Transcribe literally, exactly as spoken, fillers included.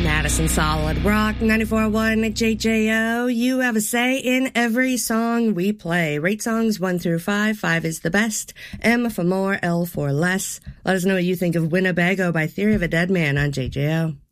Madison Solid Rock ninety-four point one J J O. You have a say in every song we play. Rate songs one through five. Five is the best. M for more, L for less. Let us know what you think of Winnebago by Theory of a Dead Man on J J O.